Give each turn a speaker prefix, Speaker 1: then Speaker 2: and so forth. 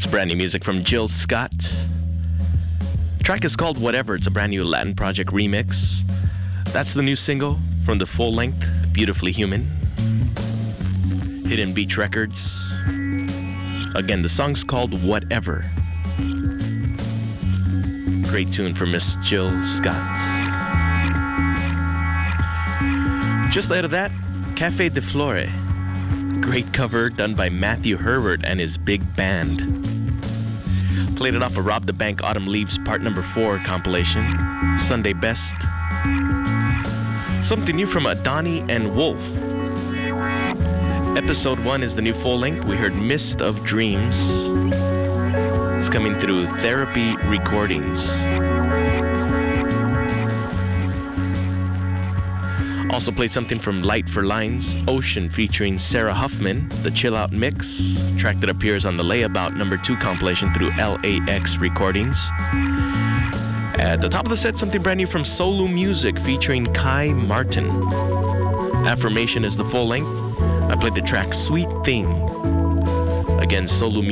Speaker 1: It's brand new music from Jill Scott. The track is called Whatever. It's a brand new Latin Project remix. That's the new single from the full length, Beautifully Human. Hidden Beach Records. Again, the song's called Whatever. Great tune for Miss Jill Scott. Just later that, Cafe de Flore. Great cover done by Matthew Herbert and his big band. Played it off of Rob the Bank Autumn Leaves Part Number 4 compilation. Sunday Best. Something new from Adani and Wolf. Episode 1 is the new full length. We heard Mist of Dreams. It's coming through Therapy Recordings. Also played something from Light for Lines, Ocean featuring Sarah Huffman, the Chill Out Mix, track that appears on the Layabout number 2 compilation through LAX Recordings. At the top of the set, something brand new from Solu Music featuring Kai Martin. Affirmation is the full length. I played the track Sweet Thing. Again, Solu Music.